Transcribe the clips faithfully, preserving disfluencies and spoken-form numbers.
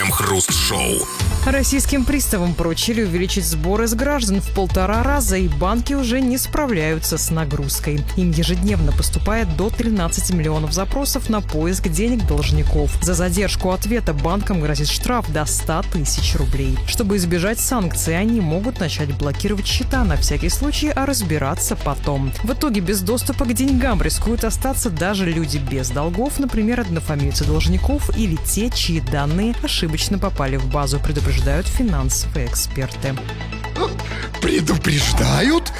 Крем-хруст-шоу. Российским приставам поручили увеличить сборы с граждан в полтора раза, и банки уже не справляются с нагрузкой. Им ежедневно поступает до тринадцати миллионов запросов на поиск денег должников. За задержку ответа банкам грозит штраф до ста тысяч рублей. Чтобы избежать санкций, они могут начать блокировать счета на всякий случай, а разбираться потом. В итоге без доступа к деньгам рискуют остаться даже люди без долгов, например, однофамильцы должников или те, чьи данные ошибочно попали в базу, предупреждают финансовые эксперты. Предупреждают?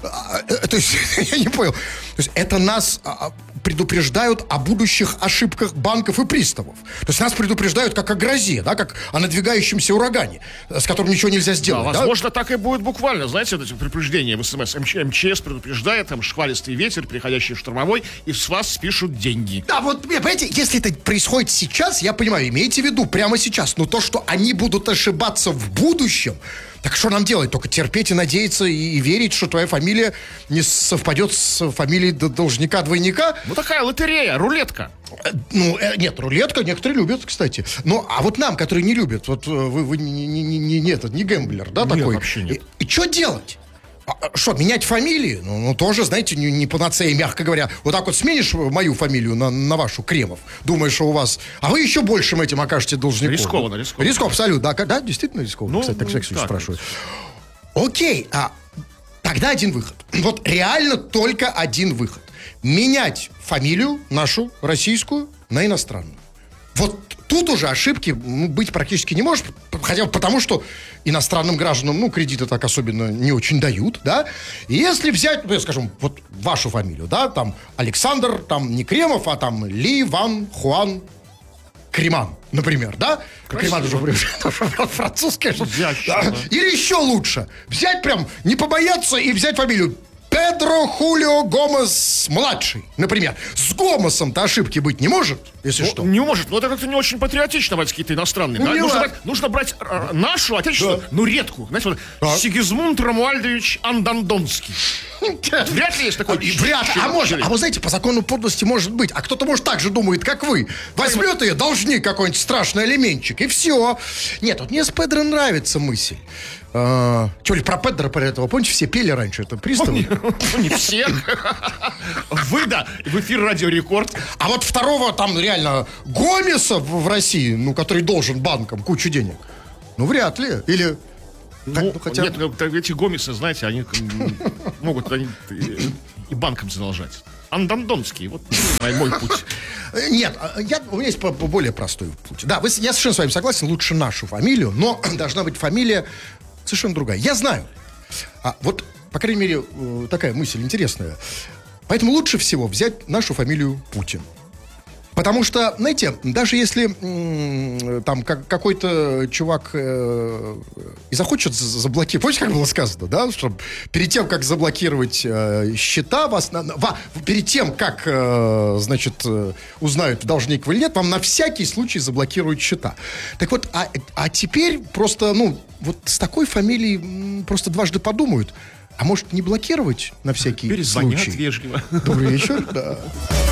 То есть, я не понял. То есть, это нас предупреждают о будущих ошибках банков и приставов. То есть, нас предупреждают как о грозе, да, как о надвигающемся урагане, с которым ничего нельзя сделать. Да, да? возможно, так и будет буквально. Знаете, вот эти предупреждения в СМС. МЧС предупреждает, там, шквалистый ветер, приходящий штормовой, и с вас спишут деньги. Да, вот, понимаете, если это происходит сейчас, я понимаю, имейте в виду, прямо сейчас. Но то, что они будут ошибаться в будущем, так что нам делать? Только терпеть и надеяться и, и верить, что твоя фамилия не совпадет с фамилией должника-двойника? Ну, такая лотерея, рулетка. Ну, э, нет, рулетка некоторые любят, кстати. Ну, а вот нам, которые не любят, вот вы, вы не, не, не, не, не, этот, не гэмблер, да, нет, такой? Вообще нет. И, и что делать? А, что, менять фамилии? Ну, ну, тоже, знаете, не, не панацея, мягко говоря. Вот так вот сменишь мою фамилию на, на вашу, Кремов, думаешь, что у вас... А вы еще большим этим окажете должником. Рискованно, рискованно. Рискованно, абсолютно. Да, да, действительно рискованно. Ну, кстати, так всякий случай спрашиваю. Вот. Окей, а тогда один выход. Вот реально только один выход. Менять фамилию нашу, российскую, на иностранную. Вот тут уже ошибки быть практически не может, хотя бы потому, что иностранным гражданам, ну, кредиты так особенно не очень дают, да. И если взять, ну, скажем, вот вашу фамилию, да, там Александр, там не Кремов, а там Ли Ван Хуан Креман, например, да? Креман уже французский. Да. Или еще лучше, взять прям, не побояться и взять фамилию Педро Хулио Гомес-младший, например. С Гомесом-то ошибки быть не может, если ну, что. Не может, но это как-то не очень патриотично брать какие-то иностранные. Ну, да? не нужно, надо. брать, нужно брать э, нашу, отечественную, да. ну, редкую. Знаете, вот, да. Сигизмунд Рамуальдович Андандонский. Вряд ли есть такой... А, вряд ли, а может, а вы знаете, по закону подлости может быть. А кто-то, может, так же думает, как вы. Возьмет ее, должник какой-нибудь страшный элементчик, и все. Нет, вот мне с Педро нравится мысль. А, что ли, про Педро, про этого, помните, все пели раньше, это приставы? Ну, не все. Вы, да, в эфир Радио Рекорд. А вот второго там реально Гомеса в России, ну, который должен банкам кучу денег, ну, вряд ли. Или... Ну, хотя... Нет, эти Гомесы, знаете, они могут они, и банкам задолжать. Андандонский, вот мой путь. Нет, я, у меня есть более простой путь. Да, вы, я совершенно с вами согласен, лучше нашу фамилию, но должна быть фамилия совершенно другая. Я знаю. А, вот, по крайней мере, такая мысль интересная. Поэтому лучше всего взять нашу фамилию Путин. Потому что, знаете, даже если м- там как, какой-то чувак э- и захочет заблокировать, помните, как было сказано, да, что перед тем, как заблокировать э- счета, вас на, ва, перед тем, как, э- значит, э- узнают, должник вы или нет, вам на всякий случай заблокируют счета. Так вот, а, а теперь просто, ну, вот с такой фамилией м- просто дважды подумают, а может не блокировать на всякий Перезвонят случай? вежливо. Добрый вечер, да.